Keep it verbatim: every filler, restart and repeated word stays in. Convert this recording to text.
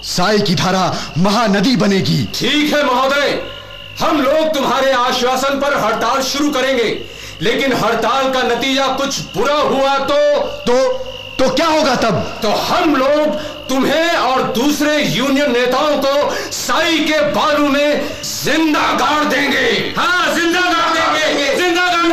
साई की धारा महानदी बनेगी। ठीक है महोदय, हम लोग तुम्हारे आश्वासन पर हड़ताल शुरू करेंगे, लेकिन हड़ताल का नतीजा कुछ बुरा हुआ तो तो तो क्या होगा तब? तो हम लोग तुम्हें और दूसरे यूनियन नेताओं को साई के बालू में जिंदा गाड़ देंगे। हाँ, जिंदा